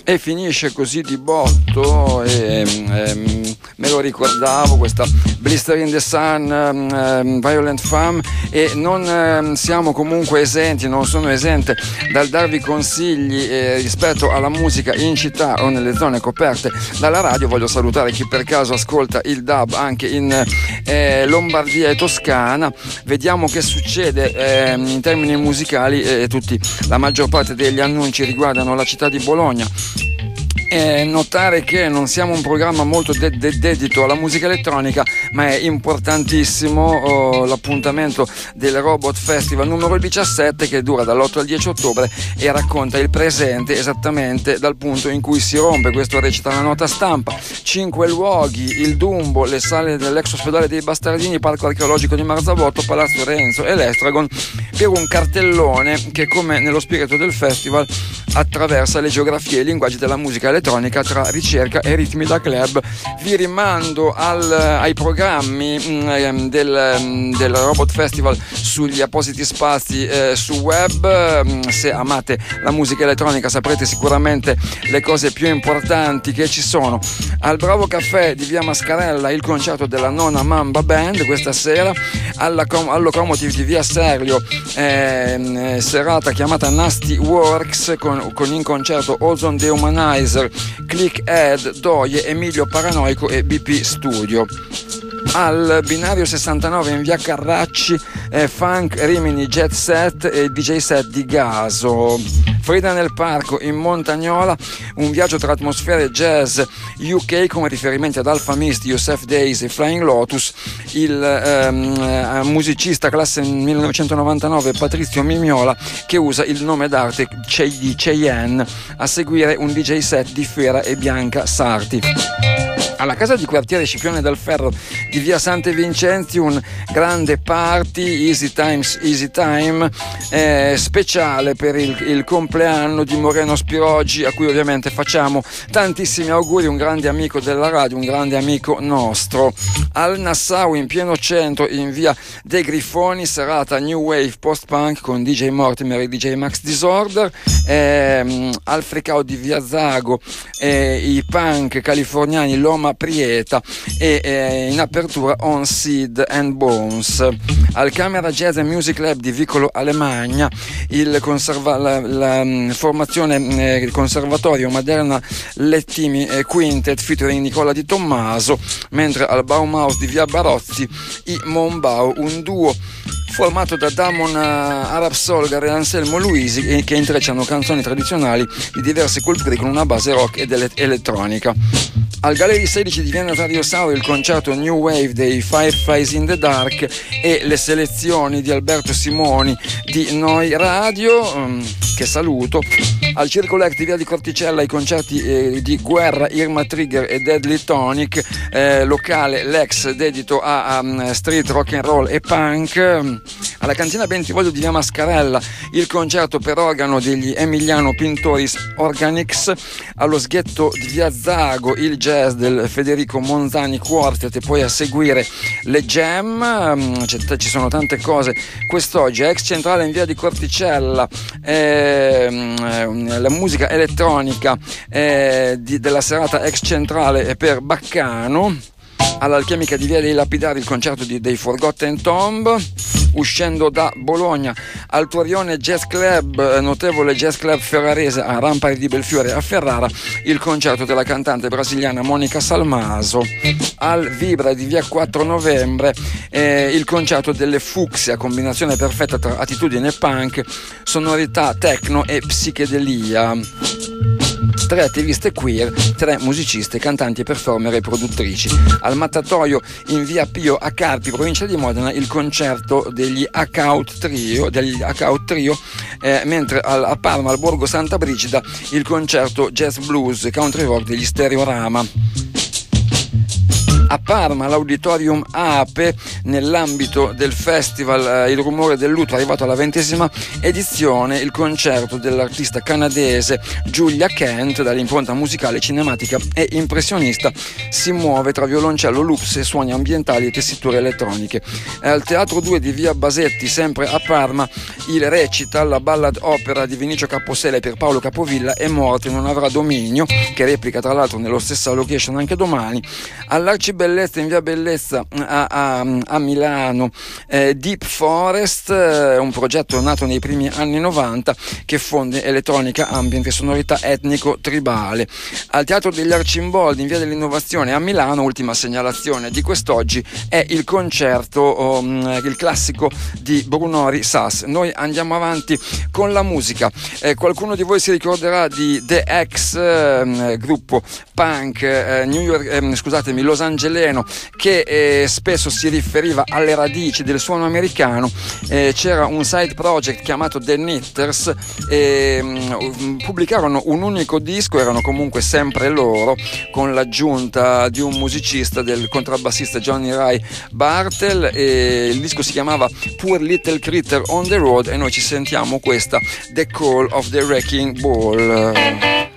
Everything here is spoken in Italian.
E finisce così di botto, me lo ricordavo, questa Blister in the Sun, Violent Femmes, e non siamo comunque esenti, non sono esente dal darvi consigli rispetto alla musica in città o nelle zone coperte dalla radio. Voglio salutare chi per caso ascolta il DAB anche in Lombardia e Toscana. Vediamo che succede in termini musicali. La maggior parte degli annunci riguardano la città di Bologna. Notare che non siamo un programma molto dedito alla musica elettronica, ma è importantissimo l'appuntamento del Robot Festival numero 17, che dura dall'8 al 10 ottobre e racconta il presente esattamente dal punto in cui si rompe. Questo recita la nota stampa. 5 luoghi: il Dumbo, le sale dell'ex ospedale dei Bastardini, Parco archeologico di Marzabotto, Palazzo Renzo e l'Estragon, per un cartellone che, come nello spirito del festival, attraversa le geografie e i linguaggi della musica elettronica tra ricerca e ritmi da club. Vi rimando ai programmi del Robot Festival sugli appositi spazi su web. Se amate la musica elettronica saprete sicuramente le cose più importanti che ci sono. Al Bravo Caffè di via Mascarella il concerto della Nona Mamba Band questa sera. Al Locomotive di via Serlio serata chiamata Nasty Works con in concerto Ozone The Humanizer, Click Ed, Doie, Emilio Paranoico e BP Studio. Al Binario 69 in via Carracci Funk, Rimini, Jet Set e DJ set di Gaso. Frida nel Parco in Montagnola, un viaggio tra atmosfere jazz UK con riferimenti ad Alpha Mist, Youssef Days e Flying Lotus. Il musicista classe 1999 Patrizio Mimiola, che usa il nome d'arte di Cheyenne. A seguire un DJ set di Fera e Bianca Sarti. Alla casa di quartiere Scipione del Ferro di via Sante Vincenzi un grande party, Easy Times Easy Time, speciale per il compleanno di Moreno Spiroggi, a cui ovviamente facciamo tantissimi auguri, un grande amico della radio, un grande amico nostro. Al Nassau in pieno centro in via De Grifoni, serata New Wave Post Punk con DJ Mortimer e DJ Max Disorder. Al Fricao di via Zago i punk californiani Loma Prieta e in apertura On Seed and Bones. Al Camera Jazz and Music Lab di Vicolo Alemagna la formazione il Conservatorio Maderna Lettimi Quintet featuring Nicola Di Tommaso, mentre al Baumhaus di via Barozzi i Monbau, un duo formato da Damon Arab Solgar e Anselmo Luisi, che intrecciano canzoni tradizionali di diverse culture con una base rock ed elettronica. Al Gallery 16 di Via Nazario Sauro il concerto New Wave dei Fireflies in the Dark e le selezioni di Alberto Simoni di Noi Radio, che saluto. Al Circolo Act di Via di Corticella i concerti di Guerra, Irma Trigger e Deadly Tonic, locale Lex dedito a street rock and roll e punk. Alla Cantina Bentivoglio di via Mascarella il concerto per organo degli Emiliano Pintoris Organics. Allo Sghetto di via Zago il jazz del Federico Monzani Quartet, e poi a seguire le jam. Ci sono tante cose quest'oggi. A Ex Centrale in via di Corticella la musica elettronica della serata Ex Centrale per Baccano. All'Alchemica di via dei Lapidari il concerto dei Forgotten Tomb. Uscendo da Bologna al Torione Jazz Club, notevole jazz club ferrarese a Rampari di Belfiore a Ferrara, il concerto della cantante brasiliana Monica Salmaso. Al Vibra di via 4 novembre il concerto delle Fucsia, combinazione perfetta tra attitudine punk, sonorità techno e psichedelia. 3 attiviste queer, 3 musiciste, cantanti, performer e produttrici. Al Mattatoio in via Pio a Carpi, provincia di Modena, il concerto degli Hackout Trio, mentre a Parma al Borgo Santa Brigida il concerto jazz blues country rock degli Stereorama. A Parma l'Auditorium Ape, nell'ambito del festival Il rumore del lutto, è arrivato alla 20ª edizione il concerto dell'artista canadese Julia Kent, dall'impronta musicale, cinematica e impressionista. Si muove tra violoncello, loops e suoni ambientali e tessiture elettroniche. Al Teatro 2 di via Basetti, sempre a Parma, il recital, la ballad opera di Vinicio Capossela e Pierpaolo Capovilla, È morte non avrà dominio, che replica tra l'altro nello stessa location anche domani. All'Arcibellezza, in via Bellezza a Milano, Deep Forest, un progetto nato nei primi anni 90 che fonde elettronica, ambient e sonorità etnico-tribale. Al Teatro degli Arcimboldi, in via dell'Innovazione a Milano, ultima segnalazione di quest'oggi, è il concerto, il classico di Brunori Sass. Noi andiamo avanti con la musica. Qualcuno di voi si ricorderà di The X, gruppo punk losangeleno, che spesso si riferiva alle radici del suono americano. C'era un side project chiamato The Knitters, pubblicarono un unico disco, erano comunque sempre loro, con l'aggiunta di un musicista, del contrabbassista Johnny Ray Bartel, e il disco si chiamava Poor Little Critter on the Road, e noi ci sentiamo questa, The Call of the Wrecking Ball.